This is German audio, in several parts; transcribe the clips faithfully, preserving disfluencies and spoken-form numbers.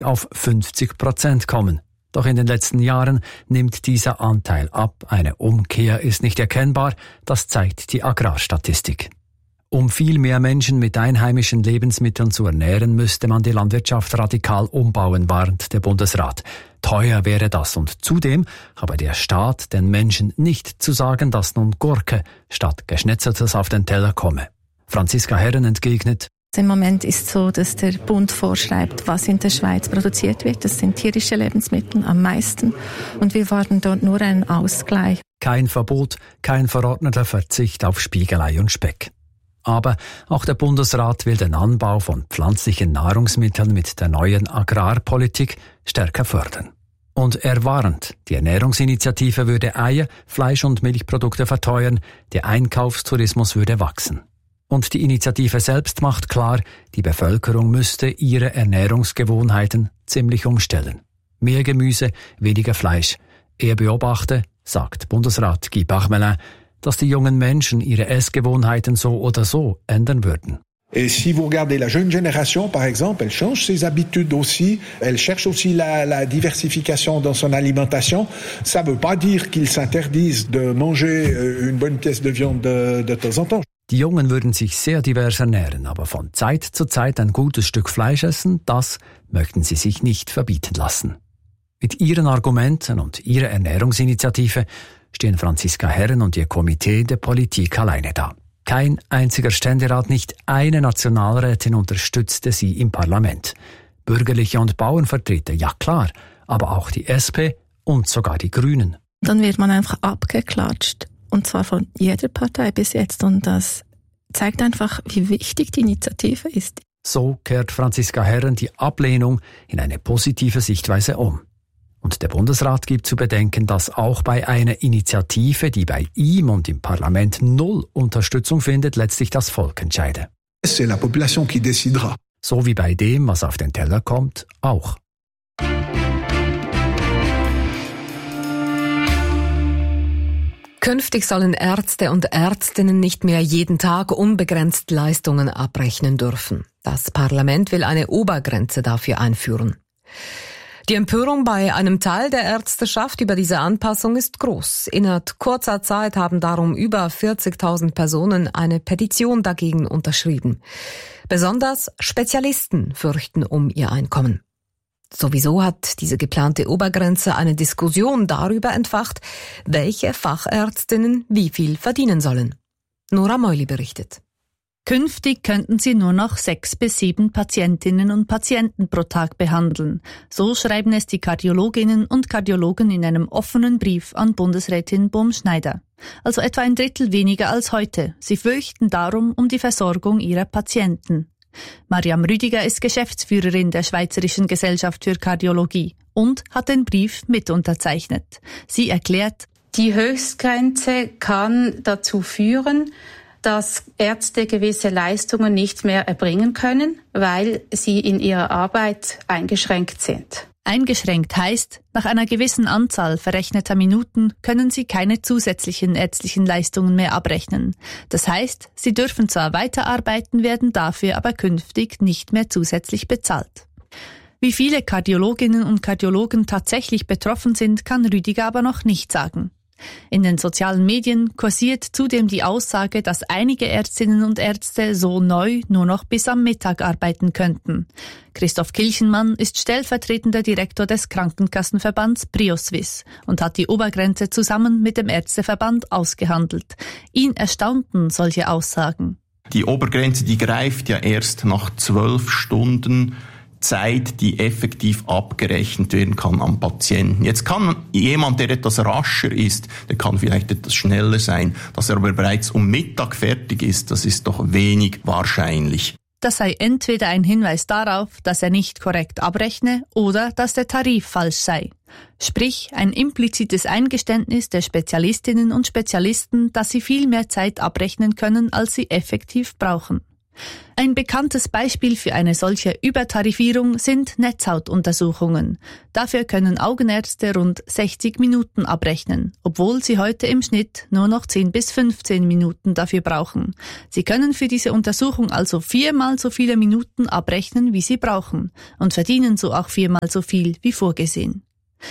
auf fünfzig Prozent kommen. Doch in den letzten Jahren nimmt dieser Anteil ab. Eine Umkehr ist nicht erkennbar, das zeigt die Agrarstatistik. Um viel mehr Menschen mit einheimischen Lebensmitteln zu ernähren, müsste man die Landwirtschaft radikal umbauen, warnt der Bundesrat. Teuer wäre das und zudem habe der Staat den Menschen nicht zu sagen, dass nun Gurke statt Geschnetzeltes auf den Teller komme. Franziska Herren entgegnet: Im Moment ist es so, dass der Bund vorschreibt, was in der Schweiz produziert wird. Das sind tierische Lebensmittel am meisten. Und wir warten dort nur einen Ausgleich. Kein Verbot, kein verordneter Verzicht auf Spiegelei und Speck. Aber auch der Bundesrat will den Anbau von pflanzlichen Nahrungsmitteln mit der neuen Agrarpolitik stärker fördern. Und er warnt, die Ernährungsinitiative würde Eier, Fleisch und Milchprodukte verteuern, der Einkaufstourismus würde wachsen. Und die Initiative selbst macht klar, die Bevölkerung müsste ihre Ernährungsgewohnheiten ziemlich umstellen. Mehr Gemüse, weniger Fleisch. Er beobachte, sagt Bundesrat Guy Parmelin, dass die jungen Menschen ihre Essgewohnheiten so oder so ändern würden. Et si vous regardez la jeune génération, par exemple, elle change ses habitudes aussi, elle cherche aussi la, la diversification dans son alimentation. Ça ne veut pas dire qu'ils s'interdisent de manger une bonne pièce de viande de, de temps en temps. Die Jungen würden sich sehr divers ernähren, aber von Zeit zu Zeit ein gutes Stück Fleisch essen, das möchten sie sich nicht verbieten lassen. Mit ihren Argumenten und ihrer Ernährungsinitiative stehen Franziska Herren und ihr Komitee der Politik alleine da. Kein einziger Ständerat, nicht eine Nationalrätin unterstützte sie im Parlament. Bürgerliche und Bauernvertreter, ja klar, aber auch die S P und sogar die Grünen. Dann wird man einfach abgeklatscht. Und zwar von jeder Partei bis jetzt. Und das zeigt einfach, wie wichtig die Initiative ist. So kehrt Franziska Herren die Ablehnung in eine positive Sichtweise um. Und der Bundesrat gibt zu bedenken, dass auch bei einer Initiative, die bei ihm und im Parlament null Unterstützung findet, letztlich das Volk entscheide. C'est la population qui décidera. So wie bei dem, was auf den Teller kommt, auch. Künftig sollen Ärzte und Ärztinnen nicht mehr jeden Tag unbegrenzt Leistungen abrechnen dürfen. Das Parlament will eine Obergrenze dafür einführen. Die Empörung bei einem Teil der Ärzteschaft über diese Anpassung ist groß. Innerhalb kurzer Zeit haben darum über vierzigtausend Personen eine Petition dagegen unterschrieben. Besonders Spezialisten fürchten um ihr Einkommen. Sowieso hat diese geplante Obergrenze eine Diskussion darüber entfacht, welche Fachärztinnen wie viel verdienen sollen. Nora Meuli berichtet. Künftig könnten sie nur noch sechs bis sieben Patientinnen und Patienten pro Tag behandeln. So schreiben es die Kardiologinnen und Kardiologen in einem offenen Brief an Bundesrätin Bohm-Schneider. Also etwa ein Drittel weniger als heute. Sie fürchten darum um die Versorgung ihrer Patienten. Mariam Rüdiger ist Geschäftsführerin der Schweizerischen Gesellschaft für Kardiologie und hat den Brief mitunterzeichnet. Sie erklärt: Die Höchstgrenze kann dazu führen, dass Ärzte gewisse Leistungen nicht mehr erbringen können, weil sie in ihrer Arbeit eingeschränkt sind. Eingeschränkt heißt, nach einer gewissen Anzahl verrechneter Minuten können sie keine zusätzlichen ärztlichen Leistungen mehr abrechnen. Das heißt, sie dürfen zwar weiterarbeiten, werden dafür aber künftig nicht mehr zusätzlich bezahlt. Wie viele Kardiologinnen und Kardiologen tatsächlich betroffen sind, kann Rüdiger aber noch nicht sagen. In den sozialen Medien kursiert zudem die Aussage, dass einige Ärztinnen und Ärzte so neu nur noch bis am Mittag arbeiten könnten. Christoph Kilchenmann ist stellvertretender Direktor des Krankenkassenverbands Prioswiss und hat die Obergrenze zusammen mit dem Ärzteverband ausgehandelt. Ihn erstaunten solche Aussagen. Die Obergrenze, die greift ja erst nach zwölf Stunden Zeit, die effektiv abgerechnet werden kann am Patienten. Jetzt kann jemand, der etwas rascher ist, der kann vielleicht etwas schneller sein, dass er aber bereits um Mittag fertig ist, das ist doch wenig wahrscheinlich. Das sei entweder ein Hinweis darauf, dass er nicht korrekt abrechne oder dass der Tarif falsch sei. Sprich, ein implizites Eingeständnis der Spezialistinnen und Spezialisten, dass sie viel mehr Zeit abrechnen können, als sie effektiv brauchen. Ein bekanntes Beispiel für eine solche Übertarifierung sind Netzhautuntersuchungen. Dafür können Augenärzte rund sechzig Minuten abrechnen, obwohl sie heute im Schnitt nur noch zehn bis fünfzehn Minuten dafür brauchen. Sie können für diese Untersuchung also viermal so viele Minuten abrechnen, wie sie brauchen, und verdienen so auch viermal so viel wie vorgesehen.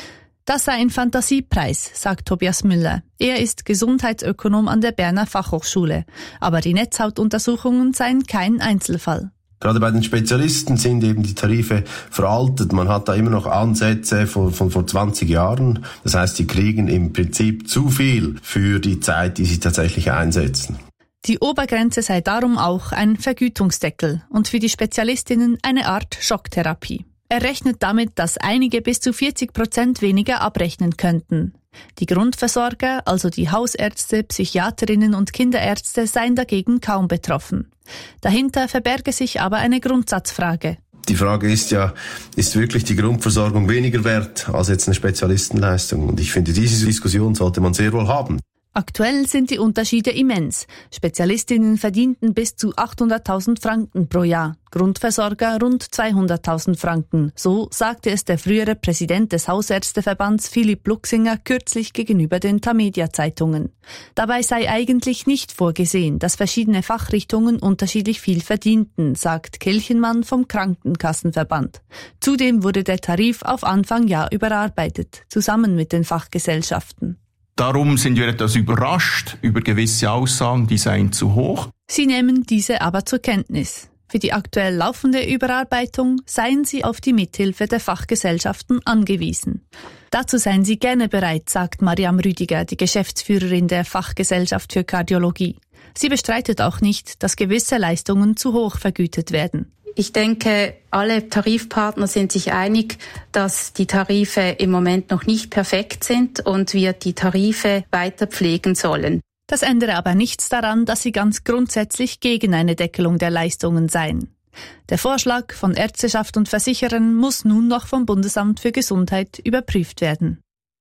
Das sei ein Fantasiepreis, sagt Tobias Müller. Er ist Gesundheitsökonom an der Berner Fachhochschule. Aber die Netzhautuntersuchungen seien kein Einzelfall. Gerade bei den Spezialisten sind eben die Tarife veraltet. Man hat da immer noch Ansätze von, von vor zwanzig Jahren. Das heißt, sie kriegen im Prinzip zu viel für die Zeit, die sie tatsächlich einsetzen. Die Obergrenze sei darum auch ein Vergütungsdeckel und für die Spezialistinnen eine Art Schocktherapie. Er rechnet damit, dass einige bis zu vierzig Prozent weniger abrechnen könnten. Die Grundversorger, also die Hausärzte, Psychiaterinnen und Kinderärzte, seien dagegen kaum betroffen. Dahinter verberge sich aber eine Grundsatzfrage. Die Frage ist ja, ist wirklich die Grundversorgung weniger wert als jetzt eine Spezialistenleistung? Und ich finde, diese Diskussion sollte man sehr wohl haben. Aktuell sind die Unterschiede immens. Spezialistinnen verdienten bis zu achthunderttausend Franken pro Jahr, Grundversorger rund zweihunderttausend Franken. So sagte es der frühere Präsident des Hausärzteverbands Philipp Luchsinger kürzlich gegenüber den Tamedia-Zeitungen. Dabei sei eigentlich nicht vorgesehen, dass verschiedene Fachrichtungen unterschiedlich viel verdienten, sagt Kelchenmann vom Krankenkassenverband. Zudem wurde der Tarif auf Anfang Jahr überarbeitet, zusammen mit den Fachgesellschaften. Darum sind wir etwas überrascht über gewisse Aussagen, die seien zu hoch. Sie nehmen diese aber zur Kenntnis. Für die aktuell laufende Überarbeitung seien sie auf die Mithilfe der Fachgesellschaften angewiesen. Dazu seien sie gerne bereit, sagt Mariam Rüdiger, die Geschäftsführerin der Fachgesellschaft für Kardiologie. Sie bestreitet auch nicht, dass gewisse Leistungen zu hoch vergütet werden. Ich denke, alle Tarifpartner sind sich einig, dass die Tarife im Moment noch nicht perfekt sind und wir die Tarife weiter pflegen sollen. Das ändere aber nichts daran, dass sie ganz grundsätzlich gegen eine Deckelung der Leistungen seien. Der Vorschlag von Ärzteschaft und Versicherern muss nun noch vom Bundesamt für Gesundheit überprüft werden.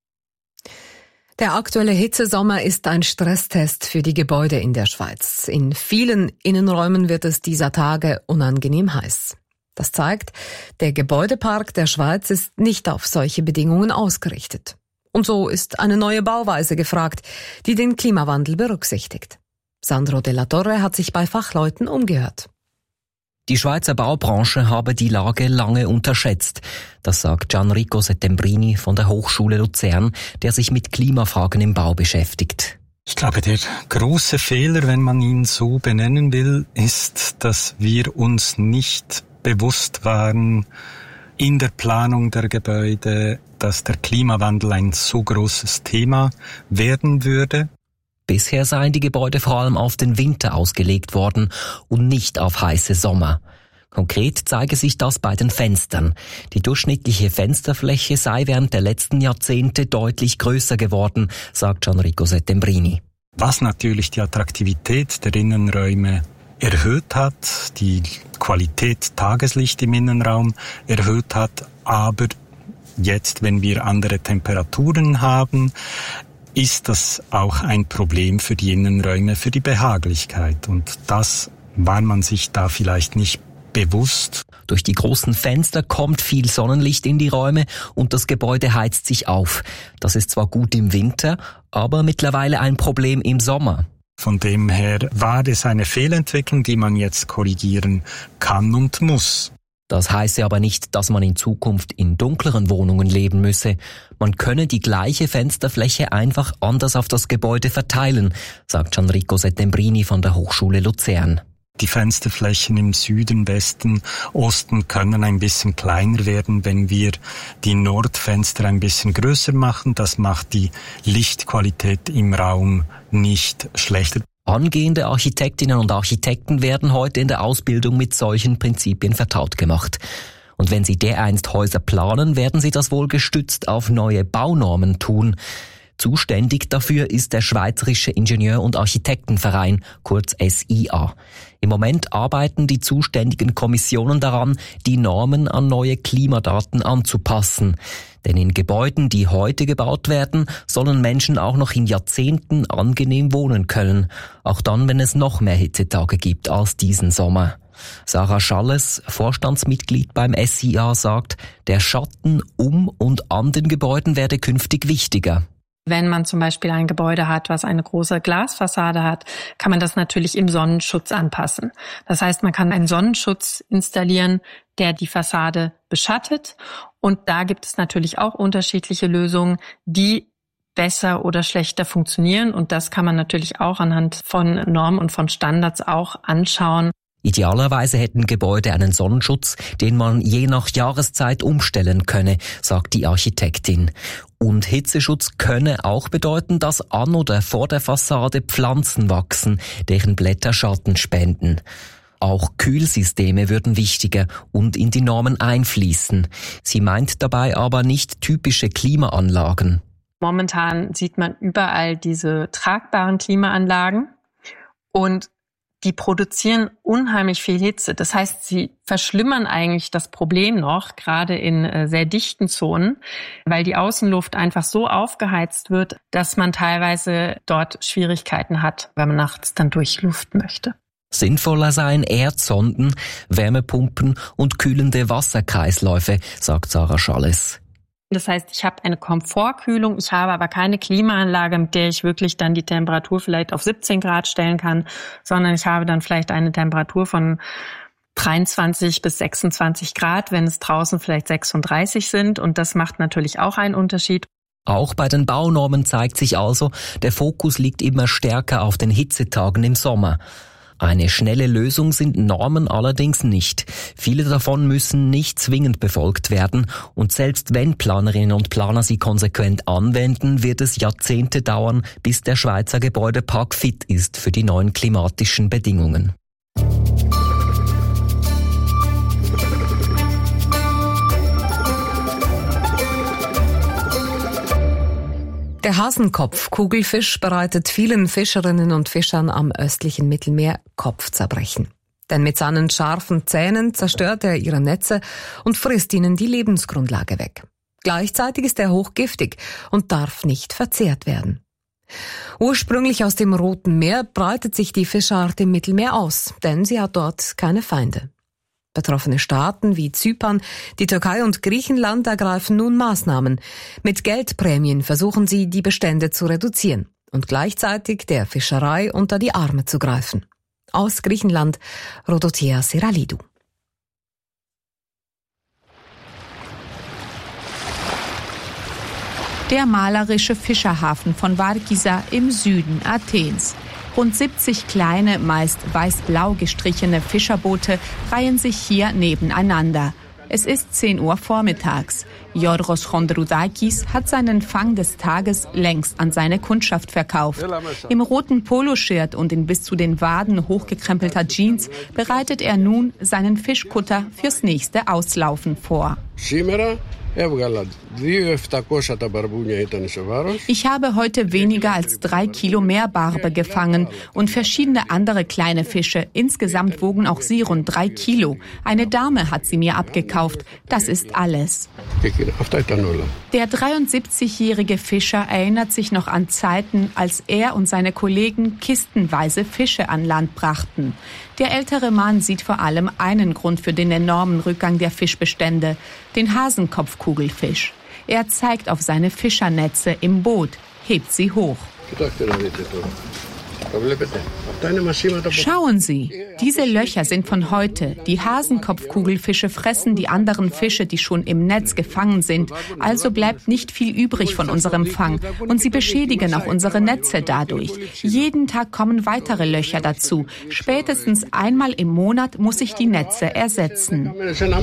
Der aktuelle Hitzesommer ist ein Stresstest für die Gebäude in der Schweiz. In vielen Innenräumen wird es dieser Tage unangenehm heiß. Das zeigt, der Gebäudepark der Schweiz ist nicht auf solche Bedingungen ausgerichtet. Und so ist eine neue Bauweise gefragt, die den Klimawandel berücksichtigt. Sandro Della Torre hat sich bei Fachleuten umgehört. Die Schweizer Baubranche habe die Lage lange unterschätzt. Das sagt Gianrico Settembrini von der Hochschule Luzern, der sich mit Klimafragen im Bau beschäftigt. Ich glaube, der große Fehler, wenn man ihn so benennen will, ist, dass wir uns nicht bewusst waren in der Planung der Gebäude, dass der Klimawandel ein so großes Thema werden würde. Bisher seien die Gebäude vor allem auf den Winter ausgelegt worden und nicht auf heiße Sommer. Konkret zeige sich das bei den Fenstern. Die durchschnittliche Fensterfläche sei während der letzten Jahrzehnte deutlich größer geworden, sagt Gianrico Settembrini. Was natürlich die Attraktivität der Innenräume erhöht hat, die Qualität Tageslicht im Innenraum erhöht hat, aber jetzt, wenn wir andere Temperaturen haben, ist das auch ein Problem für die Innenräume, für die Behaglichkeit. Und das war man sich da vielleicht nicht bewusst. Durch die großen Fenster kommt viel Sonnenlicht in die Räume und das Gebäude heizt sich auf. Das ist zwar gut im Winter, aber mittlerweile ein Problem im Sommer. Von dem her war es eine Fehlentwicklung, die man jetzt korrigieren kann und muss. Das heiße aber nicht, dass man in Zukunft in dunkleren Wohnungen leben müsse. Man könne die gleiche Fensterfläche einfach anders auf das Gebäude verteilen, sagt Gianrico Settembrini von der Hochschule Luzern. Die Fensterflächen im Süden, Westen, Osten können ein bisschen kleiner werden, wenn wir die Nordfenster ein bisschen größer machen. Das macht die Lichtqualität im Raum nicht schlechter. Angehende Architektinnen und Architekten werden heute in der Ausbildung mit solchen Prinzipien vertraut gemacht. Und wenn sie dereinst Häuser planen, werden sie das wohl gestützt auf neue Baunormen tun. Zuständig dafür ist der Schweizerische Ingenieur- und Architektenverein, kurz S I A. Im Moment arbeiten die zuständigen Kommissionen daran, die Normen an neue Klimadaten anzupassen. Denn in Gebäuden, die heute gebaut werden, sollen Menschen auch noch in Jahrzehnten angenehm wohnen können. Auch dann, wenn es noch mehr Hitzetage gibt als diesen Sommer. Sarah Schalles, Vorstandsmitglied beim S I A, sagt, der Schatten um und an den Gebäuden werde künftig wichtiger. Wenn man zum Beispiel ein Gebäude hat, was eine große Glasfassade hat, kann man das natürlich im Sonnenschutz anpassen. Das heißt, man kann einen Sonnenschutz installieren, der die Fassade beschattet. Und da gibt es natürlich auch unterschiedliche Lösungen, die besser oder schlechter funktionieren. Und das kann man natürlich auch anhand von Normen und von Standards auch anschauen. Idealerweise hätten Gebäude einen Sonnenschutz, den man je nach Jahreszeit umstellen könne, sagt die Architektin. Und Hitzeschutz könne auch bedeuten, dass an oder vor der Fassade Pflanzen wachsen, deren Blätter Schatten spenden. Auch Kühlsysteme würden wichtiger und in die Normen einfließen. Sie meint dabei aber nicht typische Klimaanlagen. Momentan sieht man überall diese tragbaren Klimaanlagen und die produzieren unheimlich viel Hitze. Das heißt, sie verschlimmern eigentlich das Problem noch, gerade in äh, sehr dichten Zonen, weil die Außenluft einfach so aufgeheizt wird, dass man teilweise dort Schwierigkeiten hat, wenn man nachts dann durchluften möchte. Sinnvoller seien Erdsonden, Wärmepumpen und kühlende Wasserkreisläufe, sagt Sarah Schalles. Das heißt, ich habe eine Komfortkühlung, ich habe aber keine Klimaanlage, mit der ich wirklich dann die Temperatur vielleicht auf siebzehn Grad stellen kann, sondern ich habe dann vielleicht eine Temperatur von dreiundzwanzig bis sechsundzwanzig Grad, wenn es draußen vielleicht sechsunddreißig sind. Und das macht natürlich auch einen Unterschied. Auch bei den Baunormen zeigt sich also, der Fokus liegt immer stärker auf den Hitzetagen im Sommer. Eine schnelle Lösung sind Normen allerdings nicht. Viele davon müssen nicht zwingend befolgt werden und selbst wenn Planerinnen und Planer sie konsequent anwenden, wird es Jahrzehnte dauern, bis der Schweizer Gebäudepark fit ist für die neuen klimatischen Bedingungen. Der Hasenkopf-Kugelfisch bereitet vielen Fischerinnen und Fischern am östlichen Mittelmeer Kopfzerbrechen. Denn mit seinen scharfen Zähnen zerstört er ihre Netze und frisst ihnen die Lebensgrundlage weg. Gleichzeitig ist er hochgiftig und darf nicht verzehrt werden. Ursprünglich aus dem Roten Meer breitet sich die Fischart im Mittelmeer aus, denn sie hat dort keine Feinde. Betroffene Staaten wie Zypern, die Türkei und Griechenland ergreifen nun Maßnahmen. Mit Geldprämien versuchen sie, die Bestände zu reduzieren und gleichzeitig der Fischerei unter die Arme zu greifen. Aus Griechenland, Rodothea Seralidou. Der malerische Fischerhafen von Varkisa im Süden Athens. Rund siebzig kleine, meist weiß-blau gestrichene Fischerboote reihen sich hier nebeneinander. Es ist zehn Uhr vormittags. Yorgos Chondroudakis hat seinen Fang des Tages längst an seine Kundschaft verkauft. Im roten Poloshirt und in bis zu den Waden hochgekrempelter Jeans bereitet er nun seinen Fischkutter fürs nächste Auslaufen vor. Ich habe heute weniger als drei Kilo Meerbarbe gefangen und verschiedene andere kleine Fische. Insgesamt wogen auch sie rund drei Kilo. Eine Dame hat sie mir abgekauft. Das ist alles. Der dreiundsiebzigjährige Fischer erinnert sich noch an Zeiten, als er und seine Kollegen kistenweise Fische an Land brachten. Der ältere Mann sieht vor allem einen Grund für den enormen Rückgang der Fischbestände, den Hasenkopfkugelfisch. Er zeigt auf seine Fischernetze im Boot, hebt sie hoch. Schauen Sie, diese Löcher sind von heute. Die Hasenkopfkugelfische fressen die anderen Fische, die schon im Netz gefangen sind. Also bleibt nicht viel übrig von unserem Fang. Und sie beschädigen auch unsere Netze dadurch. Jeden Tag kommen weitere Löcher dazu. Spätestens einmal im Monat muss ich die Netze ersetzen.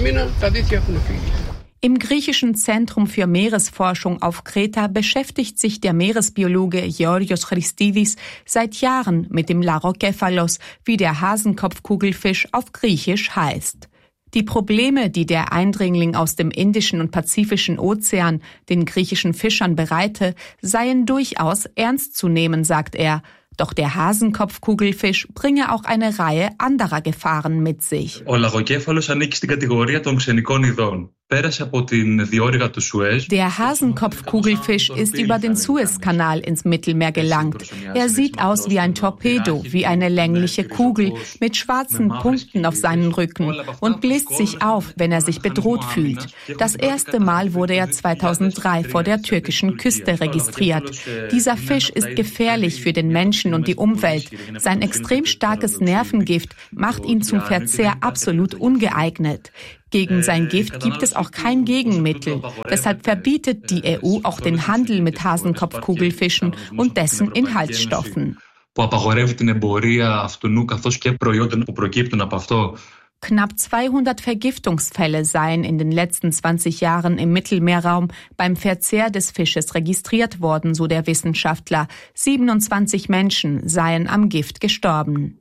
Im griechischen Zentrum für Meeresforschung auf Kreta beschäftigt sich der Meeresbiologe Georgios Christidis seit Jahren mit dem Larokephalos, wie der Hasenkopfkugelfisch auf Griechisch heißt. Die Probleme, die der Eindringling aus dem Indischen und Pazifischen Ozean den griechischen Fischern bereite, seien durchaus ernst zu nehmen, sagt er. Doch der Hasenkopfkugelfisch bringe auch eine Reihe anderer Gefahren mit sich. Ο λαγοκέφαλος ανήκει στην κατηγορία των ξενικών ειδών. Πέρασε από την διόρυγα του Σουέζ. Der Hasenkopfkugelfisch ist über den Suezkanal ins Mittelmeer gelangt. Er sieht aus wie ein Torpedo, wie eine längliche Kugel mit schwarzen Punkten auf seinen Rücken und bläst sich auf, wenn er sich bedroht fühlt. Das erste Mal wurde er zweitausenddrei vor der türkischen Küste registriert. Dieser Fisch ist gefährlich für den Menschen und die Umwelt. Sein extrem starkes Nervengift macht ihn zum Verzehr absolut ungeeignet. Gegen sein Gift gibt es auch kein Gegenmittel. Deshalb verbietet die E U auch den Handel mit Hasenkopfkugelfischen und dessen Inhaltsstoffen. Που απαγορεύει την εμπορία αυτού καθώς και προϊόντων που προκύπτουν από αυτό. Knapp zweihundert Vergiftungsfälle seien in den letzten zwanzig Jahren im Mittelmeerraum beim Verzehr des Fisches registriert worden, so der Wissenschaftler. siebenundzwanzig Menschen seien am Gift gestorben.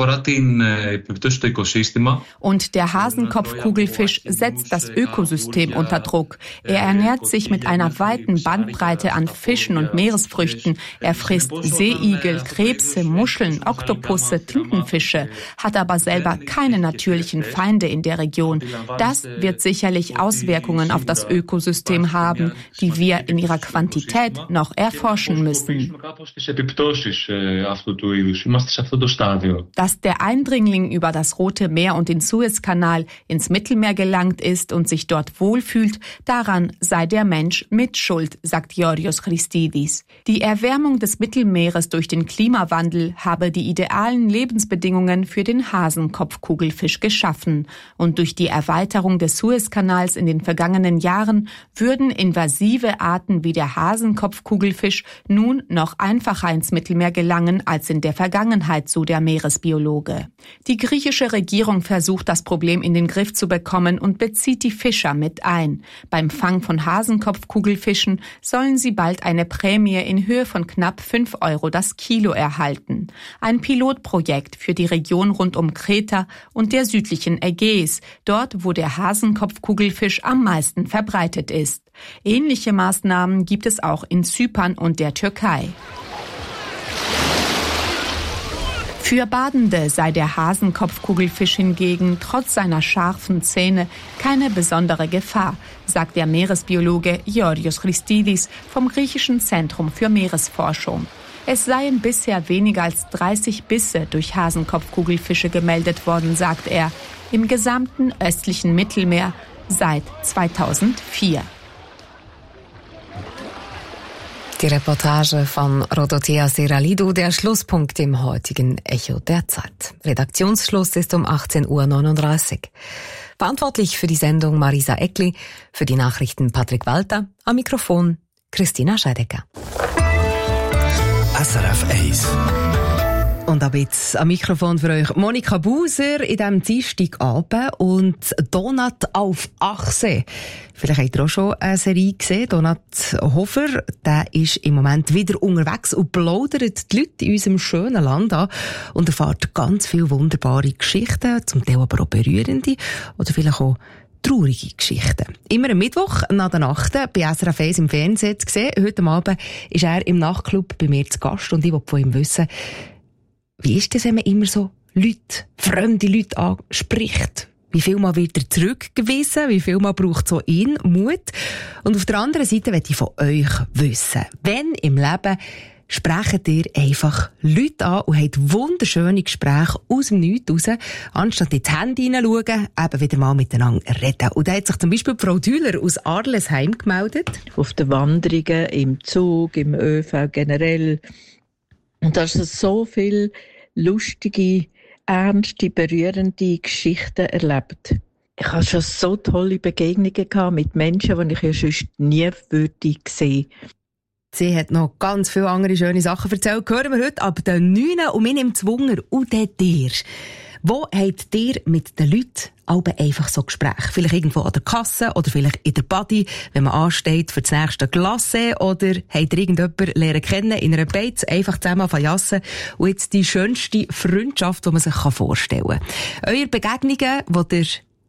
Und der Hasenkopfkugelfisch setzt das Ökosystem unter Druck. Er ernährt sich mit einer weiten Bandbreite an Fischen und Meeresfrüchten. Er frisst Seeigel, Krebse, Muscheln, Oktopusse, Tintenfische, hat aber selber keine natürlichen Feinde in der Region. Das wird sicherlich Auswirkungen auf das Ökosystem haben, die wir in ihrer Quantität noch erforschen müssen. Dass der Eindringling über das Rote Meer und den Suezkanal ins Mittelmeer gelangt ist und sich dort wohlfühlt, daran sei der Mensch mitschuld, sagt Georgios Christidis. Die Erwärmung des Mittelmeeres durch den Klimawandel habe die idealen Lebensbedingungen für den Hasenkopfkugelfisch geschaffen. Und durch die Erweiterung des Suezkanals in den vergangenen Jahren würden invasive Arten wie der Hasenkopfkugelfisch nun noch einfacher ins Mittelmeer gelangen als in der Vergangenheit, so der Meeresbiologe. Die griechische Regierung versucht, das Problem in den Griff zu bekommen und bezieht die Fischer mit ein. Beim Fang von Hasenkopfkugelfischen sollen sie bald eine Prämie in Höhe von knapp fünf Euro das Kilo erhalten. Ein Pilotprojekt für die Region rund um Kreta und der südlichen Ägäis, dort wo der Hasenkopfkugelfisch am meisten verbreitet ist. Ähnliche Maßnahmen gibt es auch in Zypern und der Türkei. Für Badende sei der Hasenkopfkugelfisch hingegen trotz seiner scharfen Zähne keine besondere Gefahr, sagt der Meeresbiologe Georgios Christidis vom griechischen Zentrum für Meeresforschung. Es seien bisher weniger als dreißig Bisse durch Hasenkopfkugelfische gemeldet worden, sagt er, im gesamten östlichen Mittelmeer seit zweitausendvier. Die Reportage von Rodothea Seralidou, der Schlusspunkt im heutigen Echo der Zeit. Redaktionsschluss ist um achtzehn Uhr neununddreißig. Verantwortlich für die Sendung Marisa Eckli, für die Nachrichten Patrick Walter, am Mikrofon Christina Scheidecker. S R F eins. Und ab jetzt am Mikrofon für euch Monika Buser in diesem Dienstagabend und Donat auf Achse. Vielleicht habt ihr auch schon eine Serie gesehen. Donat Hofer, der ist im Moment wieder unterwegs und plaudert die Leute in unserem schönen Land an und erfahrt ganz viele wunderbare Geschichten, zum Teil aber auch berührende oder vielleicht auch traurige Geschichten. Immer am Mittwoch nach der Nacht bei S R F eins im Fernsehen zu sehen. Heute Abend ist er im Nachtclub bei mir zu Gast und ich will von ihm wissen, wie ist das, wenn man immer so Leute, fremde Leute anspricht? Wie viel Mal wird er zurückgewiesen? Wie viel Mal braucht so ihn Mut? Und auf der anderen Seite möchte ich von euch wissen, wenn im Leben sprecht ihr einfach Leute an und habt wunderschöne Gespräche aus dem Nichts raus, anstatt ins Handy hineinschauen, eben wieder mal miteinander reden. Und da hat sich zum Beispiel Frau Düller aus Arlesheim gemeldet. Auf den Wanderungen, im Zug, im ÖV generell. Und da ist so viel lustige, ernste, berührende Geschichten erlebt. Ich habe schon so tolle Begegnungen gehabt mit Menschen, die ich ja sonst nie würde sehen. Sie hat noch ganz viele andere schöne Sachen erzählt. Hören wir heute ab den neun und wir nehmen das Wunder. Und dann dir. Wo habt ihr mit den Leuten aber einfach so Gespräche? Vielleicht irgendwo an der Kasse oder vielleicht in der Body, wenn man ansteht für das nächste Glacé, oder habt ihr irgendjemanden lernen kennen in einer Beiz, einfach zusammen verjassen und jetzt die schönste Freundschaft, die man sich vorstellen kann. Eure Begegnungen, die ihr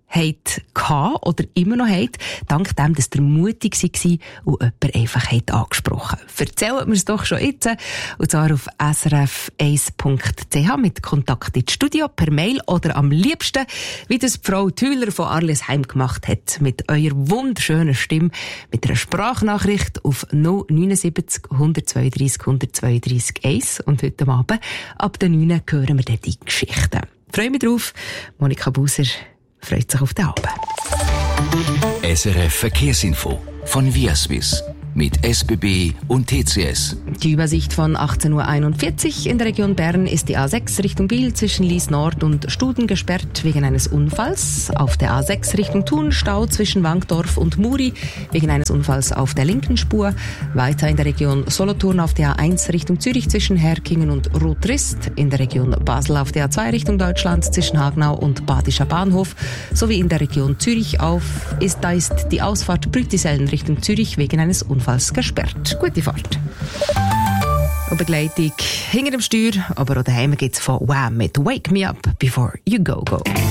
habt oder immer noch habt, dank dem, dass ihr mutig war und jemand einfach hat angesprochen. Erzählt mir es doch schon jetzt, und zwar auf s r f eins punkt c h mit Kontakt ins Studio, per Mail oder am liebsten, wie das Frau Thüler von Arlesheim gemacht hat, mit eurer wunderschönen Stimme, mit einer Sprachnachricht auf null neunundsiebzig, hundertzweiunddreissig, hundertzweiunddreissig eins. Und heute Abend, ab der neun hören wir dann die Geschichten. Ich freue mich drauf. Monika Buser freut sich auf den Abend. S R F Verkehrsinfo von Viaswiss mit S B B und T C S. Die Übersicht von achtzehn Uhr einundvierzig. In der Region Bern ist die A sechs Richtung Biel zwischen Lies Nord und Studen gesperrt wegen eines Unfalls. Auf der A sechs Richtung Thun Stau zwischen Wankdorf und Muri wegen eines Unfalls auf der linken Spur. Weiter in der Region Solothurn auf der A eins Richtung Zürich zwischen Herkingen und Rotrist. In der Region Basel auf der A zwei Richtung Deutschland zwischen Hagenau und Badischer Bahnhof. Sowie in der Region Zürich auf ist, da ist die Ausfahrt Brütisellen Richtung Zürich wegen eines Unfalls gesperrt. Gute Fahrt. Und Begleitung hinter dem Steuer, aber auch daheim gibt's von Wham mit Wake Me Up Before You Go Go.